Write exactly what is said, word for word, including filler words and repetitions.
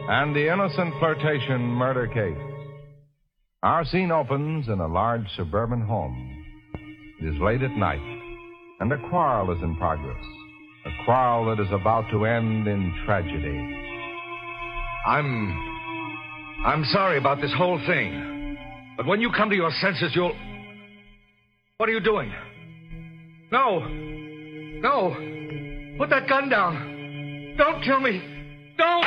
and the innocent flirtation murder case. Our scene opens in a large suburban home. It is late at night, and a quarrel is in progress. A quarrel that is about to end in tragedy. I'm... I'm sorry about this whole thing. But when you come to your senses, you'll... What are you doing? No. No. Put that gun down. Don't kill me. Don't!